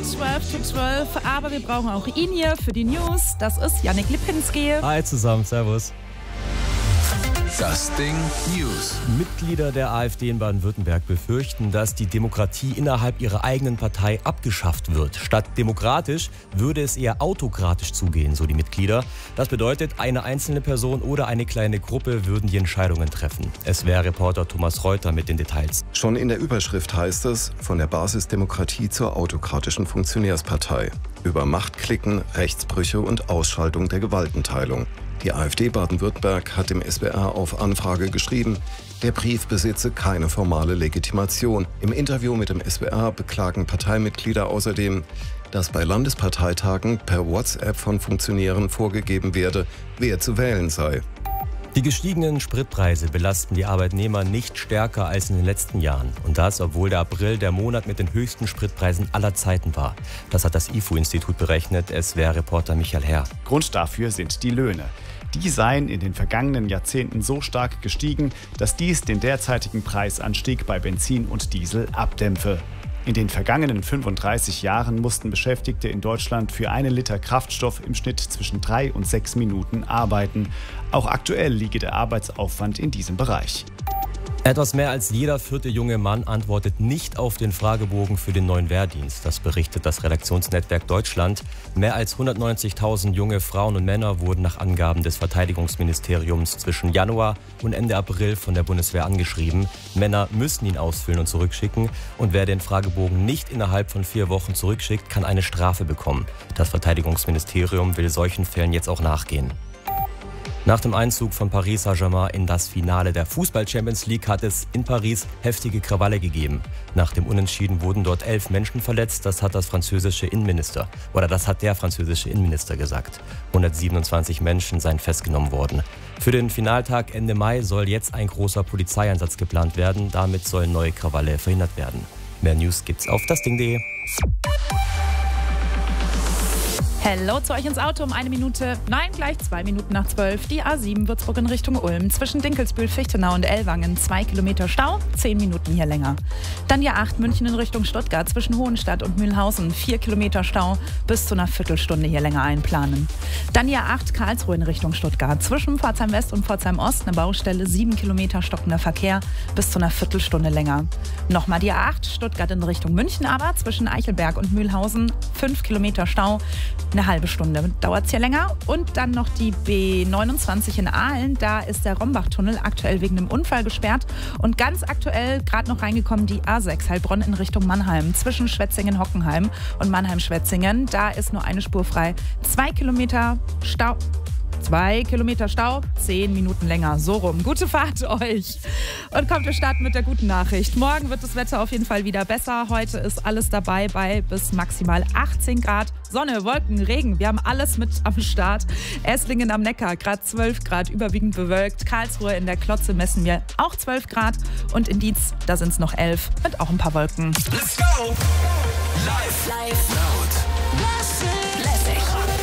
12 to 12, aber wir brauchen auch ihn hier für die News. Das ist Yannick Lipinski. Hi zusammen, servus. Das Ding News. Mitglieder der AfD in Baden-Württemberg befürchten, dass die Demokratie innerhalb ihrer eigenen Partei abgeschafft wird. Statt demokratisch würde es eher autokratisch zugehen, so die Mitglieder. Das bedeutet, eine einzelne Person oder eine kleine Gruppe würden die Entscheidungen treffen. SWR-Reporter Thomas Reuter mit den Details. Schon in der Überschrift heißt es, von der Basisdemokratie zur autokratischen Funktionärspartei. Über Machtklicken, Rechtsbrüche und Ausschaltung der Gewaltenteilung. Die AfD Baden-Württemberg hat dem SWR auf Anfrage geschrieben, der Brief besitze keine formale Legitimation. Im Interview mit dem SWR beklagen Parteimitglieder außerdem, dass bei Landesparteitagen per WhatsApp von Funktionären vorgegeben werde, wer zu wählen sei. Die gestiegenen Spritpreise belasten die Arbeitnehmer nicht stärker als in den letzten Jahren. Und das, obwohl der April der Monat mit den höchsten Spritpreisen aller Zeiten war. Das hat das IFO-Institut berechnet, SWR-Reporter Michael Herr. Grund dafür sind die Löhne. Die seien in den vergangenen Jahrzehnten so stark gestiegen, dass dies den derzeitigen Preisanstieg bei Benzin und Diesel abdämpfe. In den vergangenen 35 Jahren mussten Beschäftigte in Deutschland für einen Liter Kraftstoff im Schnitt zwischen 3 und 6 Minuten arbeiten. Auch aktuell liege der Arbeitsaufwand in diesem Bereich. Etwas mehr als jeder vierte junge Mann antwortet nicht auf den Fragebogen für den neuen Wehrdienst. Das berichtet das Redaktionsnetzwerk Deutschland. Mehr als 190.000 junge Frauen und Männer wurden nach Angaben des Verteidigungsministeriums zwischen Januar und Ende April von der Bundeswehr angeschrieben. Männer müssen ihn ausfüllen und zurückschicken. Und wer den Fragebogen nicht innerhalb von 4 Wochen zurückschickt, kann eine Strafe bekommen. Das Verteidigungsministerium will solchen Fällen jetzt auch nachgehen. Nach dem Einzug von Paris Saint-Germain in das Finale der Fußball-Champions League hat es in Paris heftige Krawalle gegeben. Nach dem Unentschieden wurden dort 11 Menschen verletzt. Das hat der französische Innenminister gesagt. 127 Menschen seien festgenommen worden. Für den Finaltag Ende Mai soll jetzt ein großer Polizeieinsatz geplant werden. Damit sollen neue Krawalle verhindert werden. Mehr News gibt's auf dasding.de. Hello zu euch ins Auto um 1 Minute, nein, gleich 2 Minuten nach 12. Die A7 Würzburg in Richtung Ulm. Zwischen Dinkelsbühl, Fichtenau und Ellwangen 2 Kilometer Stau, 10 Minuten hier länger. Dann die A8 München in Richtung Stuttgart. Zwischen Hohenstadt und Mühlhausen 4 Kilometer Stau, bis zu einer Viertelstunde hier länger einplanen. Dann die A8 Karlsruhe in Richtung Stuttgart. Zwischen Pforzheim West und Pforzheim Ost eine Baustelle, 7 Kilometer stockender Verkehr, bis zu einer Viertelstunde länger. Nochmal die A8 Stuttgart in Richtung München, aber zwischen Eichelberg und Mühlhausen 5 Kilometer Stau. Eine halbe Stunde dauert es hier länger. Und dann noch die B29 in Aalen. Da ist der Rombach-Tunnel aktuell wegen einem Unfall gesperrt. Und ganz aktuell gerade noch reingekommen die A6 Heilbronn in Richtung Mannheim. Zwischen Schwetzingen-Hockenheim und Mannheim-Schwetzingen. Da ist nur eine Spur frei. 2 Kilometer Stau. 2 Kilometer Stau, 10 Minuten länger. So rum. Gute Fahrt euch. Und kommt, wir starten mit der guten Nachricht. Morgen wird das Wetter auf jeden Fall wieder besser. Heute ist alles dabei bei bis maximal 18 Grad. Sonne, Wolken, Regen. Wir haben alles mit am Start. Esslingen am Neckar, gerade 12 Grad, überwiegend bewölkt. Karlsruhe in der Klotze messen wir auch 12 Grad. Und in Dietz, da sind es noch 11 mit auch ein paar Wolken. Let's go! Live, laut, lässig.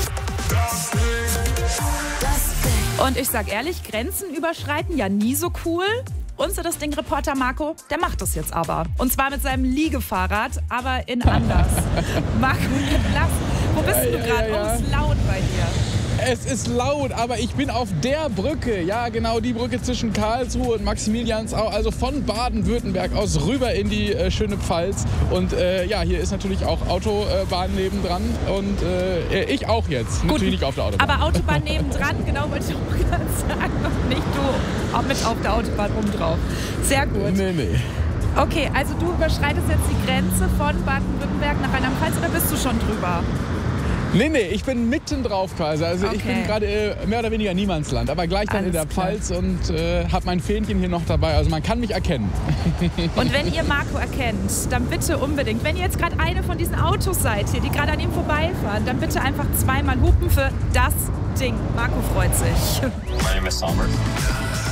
Und ich sag ehrlich, Grenzen überschreiten ja nie so cool. Unser das Ding-Reporter Marco, der macht das jetzt aber. Und zwar mit seinem Liegefahrrad, aber in anders. Marco, lass. Wo bist du gerade? Ja. Oh, ist laut bei dir. Es ist laut, aber ich bin auf der Brücke. Ja, genau, die Brücke zwischen Karlsruhe und Maximiliansau. Also von Baden-Württemberg aus rüber in die schöne Pfalz. Und ja, hier ist natürlich auch Autobahn nebendran. Und ich auch jetzt. Gut, natürlich nicht auf der Autobahn. Aber Autobahn nebendran, genau, wollte ich auch gerade sagen. Und nicht du auch mit auf der Autobahn obendrauf. Sehr gut. Nee. Okay, also du überschreitest jetzt die Grenze von Baden-Württemberg nach Rheinland-Pfalz oder bist du schon drüber? Nee, ich bin mitten drauf quasi. Also Okay. ich bin gerade mehr oder weniger Niemandsland, aber gleich dann Alles in der klar. Pfalz und habe mein Fähnchen hier noch dabei. Also man kann mich erkennen. Und wenn ihr Marco erkennt, dann bitte unbedingt, wenn ihr jetzt gerade eine von diesen Autos seid hier, die gerade an ihm vorbeifahren, dann bitte einfach zweimal hupen für das Ding. Marco freut sich. My name is Sommer.